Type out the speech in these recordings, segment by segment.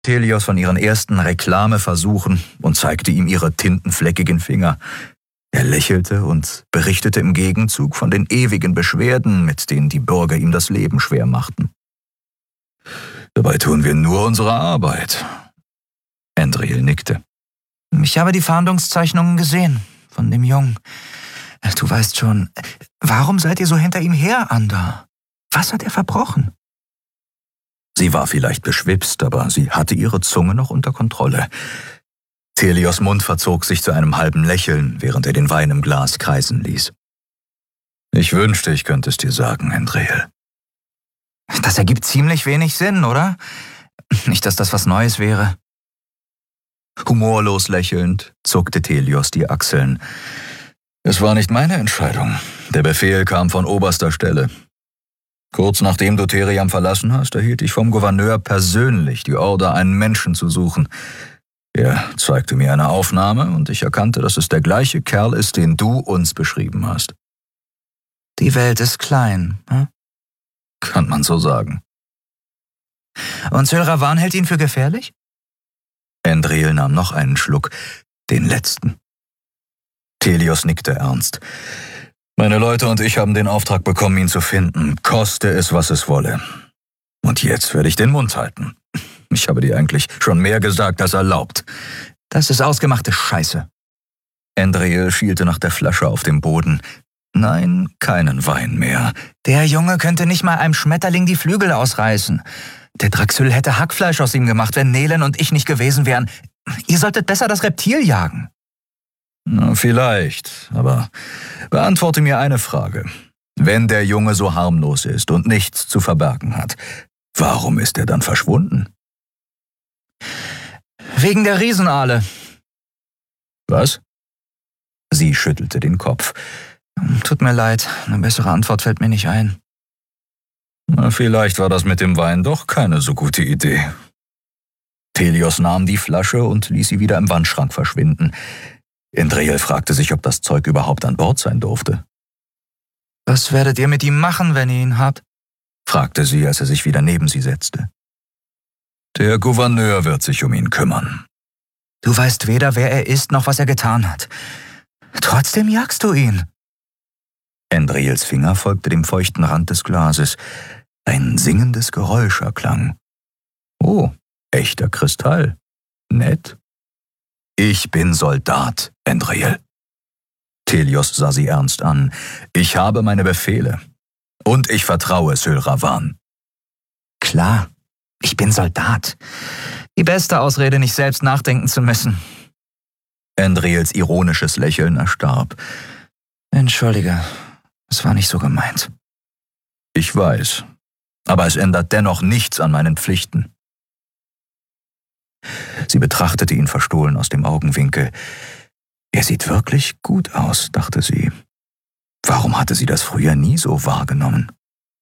Telios von ihren ersten Reklameversuchen und zeigte ihm ihre tintenfleckigen Finger. Er lächelte und berichtete im Gegenzug von den ewigen Beschwerden, mit denen die Bürger ihm das Leben schwer machten. Dabei tun wir nur unsere Arbeit. Andriel nickte. Ich habe die Fahndungszeichnungen gesehen von dem Jungen. Du weißt schon, warum seid ihr so hinter ihm her, Ander? Was hat er verbrochen? Sie war vielleicht beschwipst, aber sie hatte ihre Zunge noch unter Kontrolle. Telios Mund verzog sich zu einem halben Lächeln, während er den Wein im Glas kreisen ließ. Ich wünschte, ich könnte es dir sagen, Andriel. Das ergibt ziemlich wenig Sinn, oder? Nicht, dass das was Neues wäre. Humorlos lächelnd zuckte Telios die Achseln. Es war nicht meine Entscheidung. Der Befehl kam von oberster Stelle. Kurz nachdem du Theriam verlassen hast, erhielt ich vom Gouverneur persönlich die Order, einen Menschen zu suchen. Er zeigte mir eine Aufnahme und ich erkannte, dass es der gleiche Kerl ist, den du uns beschrieben hast. Die Welt ist klein, hm? Kann man so sagen. Und Sylravan hält ihn für gefährlich? Andriel nahm noch einen Schluck, den letzten. Telios nickte ernst. Meine Leute und ich haben den Auftrag bekommen, ihn zu finden, koste es, was es wolle. Und jetzt werde ich den Mund halten. Ich habe dir eigentlich schon mehr gesagt als erlaubt. Das ist ausgemachte Scheiße. Andriel schielte nach der Flasche auf dem Boden. Nein, keinen Wein mehr. Der Junge könnte nicht mal einem Schmetterling die Flügel ausreißen. Der Draxyl hätte Hackfleisch aus ihm gemacht, wenn Nelen und ich nicht gewesen wären. Ihr solltet besser das Reptil jagen. Na, vielleicht, aber beantworte mir eine Frage. Wenn der Junge so harmlos ist und nichts zu verbergen hat, warum ist er dann verschwunden? Wegen der Riesenaale. Was? Sie schüttelte den Kopf. Tut mir leid, eine bessere Antwort fällt mir nicht ein. Na, vielleicht war das mit dem Wein doch keine so gute Idee. Telios nahm die Flasche und ließ sie wieder im Wandschrank verschwinden. Andriel fragte sich, ob das Zeug überhaupt an Bord sein durfte. Was werdet ihr mit ihm machen, wenn ihr ihn habt? Fragte sie, als er sich wieder neben sie setzte. Der Gouverneur wird sich um ihn kümmern. Du weißt weder, wer er ist, noch was er getan hat. Trotzdem jagst du ihn. Andriels Finger folgte dem feuchten Rand des Glases. Ein singendes Geräusch erklang. Oh, echter Kristall. Nett. Ich bin Soldat, Andriel. Telios sah sie ernst an. Ich habe meine Befehle. Und ich vertraue Sylravan. Klar, ich bin Soldat. Die beste Ausrede, nicht selbst nachdenken zu müssen. Andriels ironisches Lächeln erstarb. Entschuldige, es war nicht so gemeint. Ich weiß, aber es ändert dennoch nichts an meinen Pflichten. Sie betrachtete ihn verstohlen aus dem Augenwinkel. Er sieht wirklich gut aus, dachte sie. Warum hatte sie das früher nie so wahrgenommen?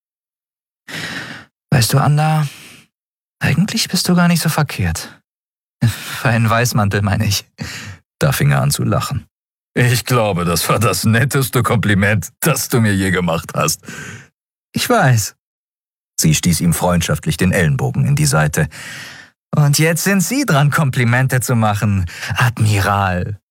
Weißt du, Anda, eigentlich bist du gar nicht so verkehrt. Für einen Weißmantel, meine ich. Da fing er an zu lachen. Ich glaube, das war das netteste Kompliment, das du mir je gemacht hast. Ich weiß. Sie stieß ihm freundschaftlich den Ellenbogen in die Seite. Und jetzt sind Sie dran, Komplimente zu machen, Admiral.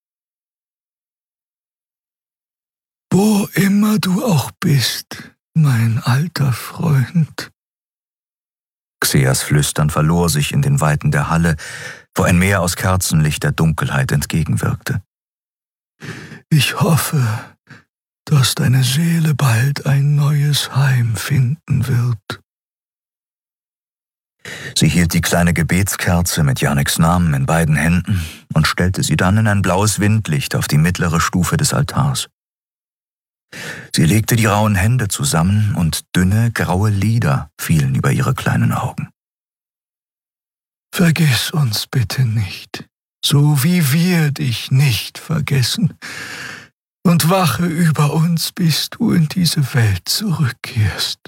Wo immer du auch bist, mein alter Freund. Xeas Flüstern verlor sich in den Weiten der Halle, wo ein Meer aus Kerzenlicht der Dunkelheit entgegenwirkte. Ich hoffe, dass deine Seele bald ein neues Heim finden wird. Sie hielt die kleine Gebetskerze mit Janeks Namen in beiden Händen und stellte sie dann in ein blaues Windlicht auf die mittlere Stufe des Altars. Sie legte die rauen Hände zusammen und dünne, graue Lider fielen über ihre kleinen Augen. Vergiss uns bitte nicht, so wie wir dich nicht vergessen, und wache über uns, bis du in diese Welt zurückkehrst.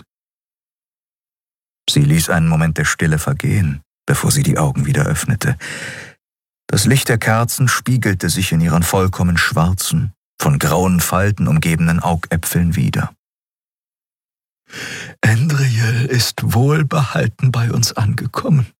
Sie ließ einen Moment der Stille vergehen, bevor sie die Augen wieder öffnete. Das Licht der Kerzen spiegelte sich in ihren vollkommen schwarzen, von grauen Falten umgebenen Augäpfeln wider. Andriel ist wohlbehalten bei uns angekommen.